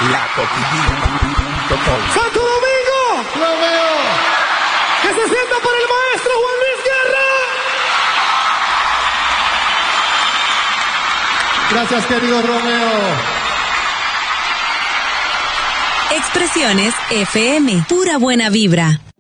La Coquillita.com. ¡Santo Domingo! ¡Romeo! ¡Que se sienta por el maestro Juan Luis Guerra! Gracias, querido Romeo. Expresiones FM, pura buena vibra.